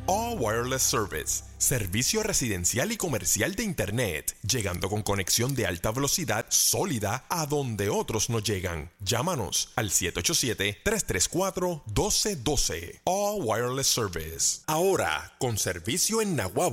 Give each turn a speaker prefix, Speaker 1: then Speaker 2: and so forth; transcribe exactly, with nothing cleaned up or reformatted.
Speaker 1: All Wireless Service, servicio residencial y comercial de Internet, llegando con conexión de alta velocidad sólida a donde otros no llegan. Llámanos al siete ocho siete, tres tres cuatro, uno dos uno dos. All Wireless Service. Ahora, con servicio en Nahuatl.